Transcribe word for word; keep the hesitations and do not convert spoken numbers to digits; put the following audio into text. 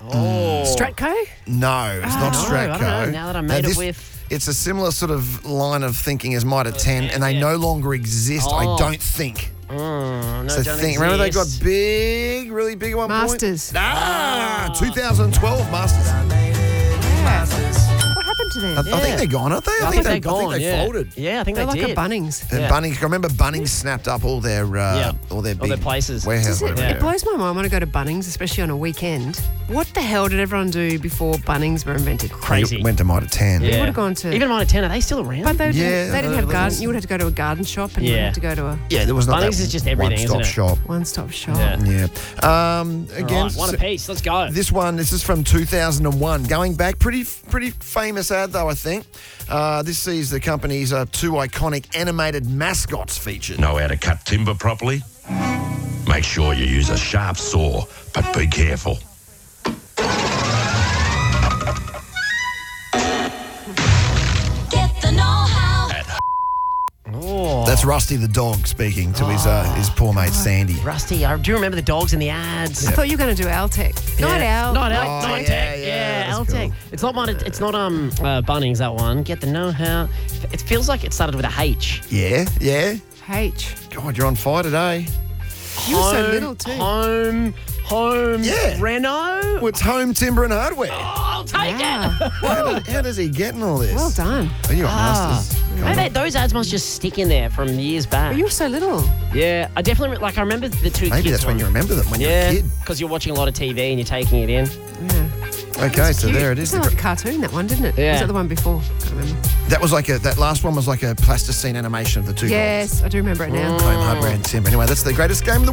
Oh. Stratco? No, it's not no, Stratco. I don't know. Now that I made it this- with- It's a similar sort of line of thinking as Mitre ten, and they yeah. no longer exist, I Oh. don't think. Mm, no, So don't think, remember they got exist. big, really big at one Masters. point? Ah, twenty twelve Masters. Yeah. What happened to them? I, I think they're gone, aren't they? I, think, they, they're gone. I think they yeah. folded. Yeah, I think They're they like did. a Bunnings. And Yeah. Bunnings, I remember Bunnings snapped up all their uh, Yeah. all their All big their places. warehouse. It, whatever. it blows my mind when I go to Bunnings, especially on a weekend. What the hell did everyone do before Bunnings were invented? Crazy. Went to Mitre ten. Yeah. would have gone to- Even Mitre ten, are they still around? But they, Yeah, didn't, they didn't the have garden. levels. You would have to go to a garden shop, and you Yeah. would have to go to a Yeah, there was not Bunnings that is just everything, one-stop isn't it? shop. one-stop shop. Yeah. Yeah. Um, All again, right, one s- apiece. Let's go. this one, this is from two thousand one. Going back, pretty pretty famous ad though, I think. Uh, this sees the company's uh, two iconic animated mascots featured. Know how to cut timber properly? Make sure you use a sharp saw, but be careful. Get the know-how. Oh, That's Rusty the dog speaking to his uh, his poor mate Sandy. Rusty. I do remember the dogs in the ads. I thought you were going to do Altec. Night Yeah. Owl. Night Owl. Oh, Night yeah, Tech. yeah, Yeah, that's Altec. cool. It's not Mitre, It's not um uh, Bunnings, that one. Get the know-how. It feels like it started with a H. Yeah, yeah. H. God, you're on fire today. You were so Home- little too. Home. Home. Yeah. Renault. Well, it's home timber and hardware. I'll take Wow. it. How, how does he get in all this? Well done. Are you a Ah. masters? Come Maybe on. those ads must just stick in there from years back. But you were so little. Yeah, I definitely like. I remember the two. Maybe kids that's when one. you remember them when Yeah, you're a kid. because you're watching a lot of T V and you're taking it in. Yeah. Okay, so there it is. It sounded like a cartoon, that one, didn't it? Yeah. Was that the one before? Can't remember. That was like a. That last one was like a plasticine animation of the two dogs. Yes, I do remember it now. Home hardware and timber. Anyway, that's the greatest game of the